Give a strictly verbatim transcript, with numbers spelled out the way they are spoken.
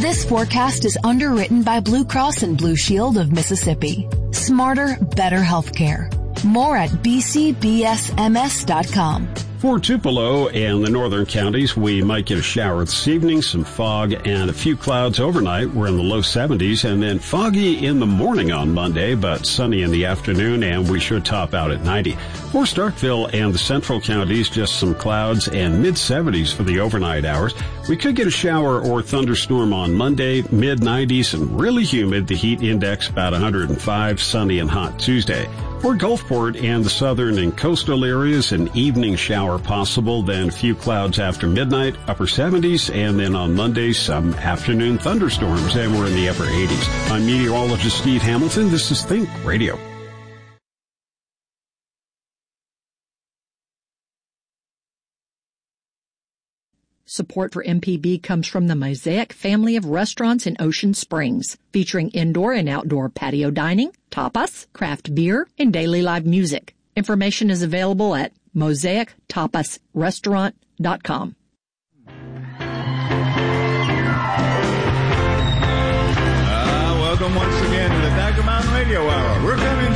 This forecast is underwritten by Blue Cross and Blue Shield of Mississippi. Smarter, better healthcare. More at b c b s m s dot com. For Tupelo and the northern counties, we might get a shower this evening, some fog and a few clouds overnight. We're in the low seventies, and then foggy in the morning on Monday, but sunny in the afternoon, and we should top out at ninety. For Starkville and the central counties, just some clouds and mid seventies for the overnight hours. We could get a shower or thunderstorm on Monday, mid nineties and really humid. The heat index about one hundred five, sunny and hot Tuesday. For Gulfport and the southern and coastal areas, an evening shower possible, then a few clouds after midnight, upper seventies, and then on Monday, some afternoon thunderstorms, and we're in the upper eighties. I'm meteorologist Steve Hamilton. This is Think Radio. Support for M P B comes from the Mosaic family of restaurants in Ocean Springs, featuring indoor and outdoor patio dining, tapas, craft beer, and daily live music. Information is available at mosaic tapas restaurant dot com. Uh, welcome once again to the Tiger Mountain Radio Hour. We're coming